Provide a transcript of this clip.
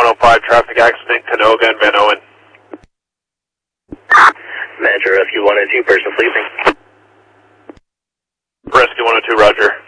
105 traffic accident, Canoga and Van Owen. Manager, Rescue 102, person sleeping. Rescue 102, roger.